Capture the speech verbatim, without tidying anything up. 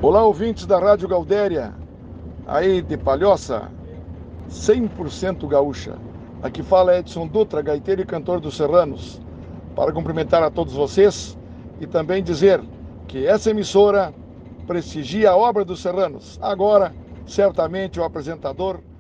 Olá, ouvintes da Rádio Gaudéria, aí de Palhoça, cem por cento gaúcha. Aqui fala Edson Dutra, gaiteiro e cantor dos Serranos, para cumprimentar a todos vocês e também dizer que essa emissora prestigia a obra dos Serranos. Agora, certamente, o apresentador